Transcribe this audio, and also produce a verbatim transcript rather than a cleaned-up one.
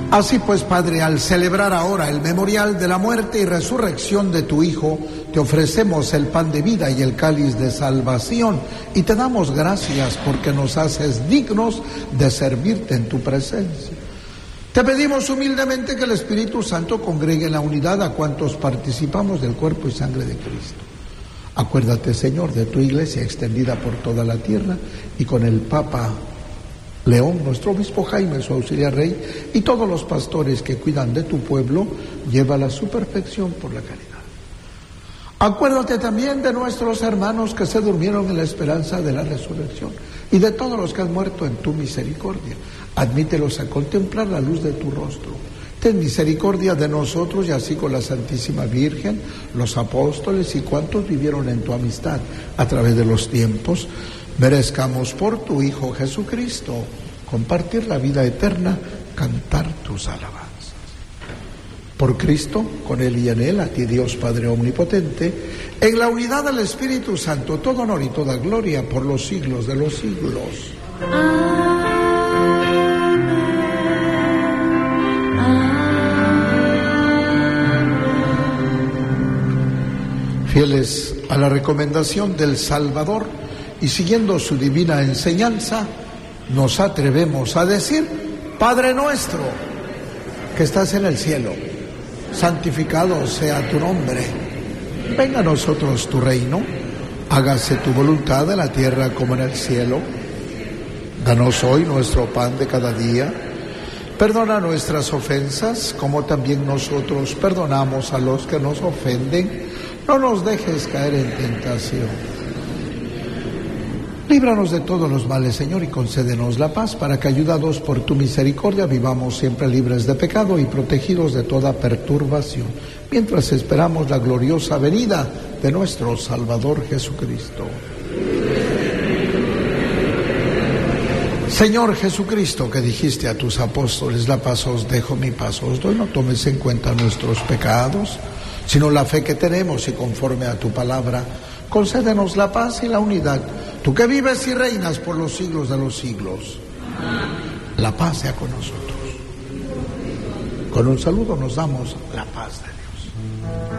Así pues, Padre, al celebrar ahora el memorial de la muerte y resurrección de tu Hijo, te ofrecemos el pan de vida y el cáliz de salvación, y te damos gracias porque nos haces dignos de servirte en tu presencia. Te pedimos humildemente que el Espíritu Santo congregue en la unidad a cuantos participamos del cuerpo y sangre de Cristo. Acuérdate, Señor, de tu iglesia extendida por toda la tierra, y con el Papa León, nuestro obispo Jaime, su auxiliar rey, y todos los pastores que cuidan de tu pueblo, llévala a su perfección por la caridad. Acuérdate también de nuestros hermanos que se durmieron en la esperanza de la resurrección, y de todos los que han muerto en tu misericordia. Admítelos a contemplar la luz de tu rostro. Ten misericordia de nosotros, y así con la Santísima Virgen, los apóstoles y cuantos vivieron en tu amistad a través de los tiempos, merezcamos por tu Hijo Jesucristo compartir la vida eterna, cantar tus alabanzas. Por Cristo, con Él y en Él, a ti Dios Padre Omnipotente, en la unidad del Espíritu Santo, todo honor y toda gloria por los siglos de los siglos. Fieles a la recomendación del Salvador y siguiendo su divina enseñanza, nos atrevemos a decir: Padre nuestro, que estás en el cielo, santificado sea tu nombre. Venga a nosotros tu reino, hágase tu voluntad en la tierra como en el cielo. Danos hoy nuestro pan de cada día. Perdona nuestras ofensas, como también nosotros perdonamos a los que nos ofenden. No nos dejes caer en tentación. Líbranos de todos los males, Señor, y concédenos la paz, para que, ayudados por tu misericordia, vivamos siempre libres de pecado y protegidos de toda perturbación, mientras esperamos la gloriosa venida de nuestro Salvador Jesucristo. Señor Jesucristo, que dijiste a tus apóstoles: la paz os dejo, mi paz os doy, no tomes en cuenta nuestros pecados, sino la fe que tenemos, y conforme a tu palabra, concédenos la paz y la unidad, tú que vives y reinas por los siglos de los siglos. La paz sea con nosotros. Con un saludo nos damos la paz de Dios.